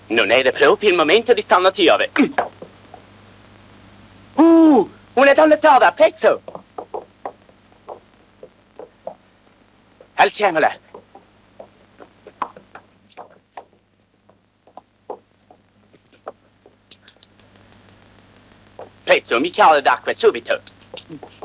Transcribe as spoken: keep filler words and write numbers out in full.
Non era proprio il momento di stannatiare. Uh, una donna soda, pezzo! Alziamola. Pezzo, un bicchiere d'acqua, subito.